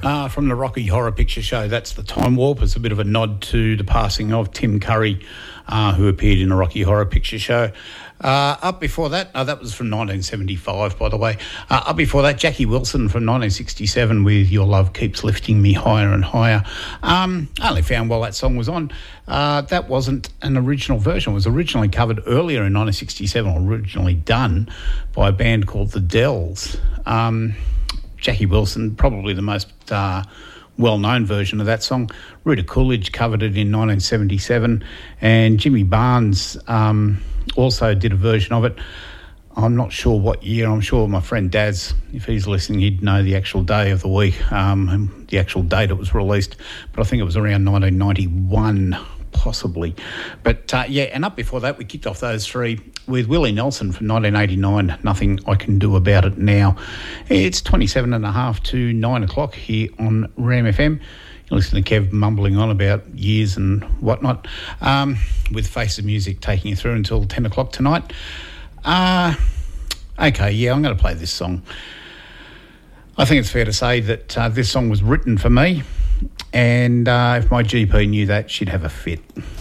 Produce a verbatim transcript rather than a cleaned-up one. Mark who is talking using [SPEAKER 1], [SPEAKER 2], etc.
[SPEAKER 1] Uh, from the Rocky Horror Picture Show, that's The Time Warp. It's a bit of a nod to the passing of Tim Curry, uh, who appeared in the Rocky Horror Picture Show. Uh, up before that, oh, that was from nineteen seventy-five, by the way. Uh, up before that, Jackie Wilson from nineteen sixty-seven with Your Love Keeps Lifting Me Higher and Higher. Um, I only found while that song was on, uh, that wasn't an original version. It was originally covered earlier in nineteen sixty-seven, originally done by a band called The Dells. Um, Jackie Wilson, probably the most uh, well-known version of that song. Rita Coolidge covered it in nineteen seventy-seven, and Jimmy Barnes um, also did a version of it. I'm not sure what year. I'm sure my friend Daz, if he's listening, he'd know the actual day of the week, um, and the actual date it was released. But I think it was around nineteen ninety-one, possibly. But, uh, yeah, and up before that, we kicked off those three with Willie Nelson from nineteen eighty-nine, Nothing I Can Do About It Now. It's twenty-seven and a half to nine o'clock here on Ram F M. You listen to Kev mumbling on about years and whatnot, um, with Face of Music taking you through until ten o'clock tonight. Uh, okay, yeah, I'm going to play this song. I think it's fair to say that uh, this song was written for me, and uh, if my G P knew that, she'd have a fit.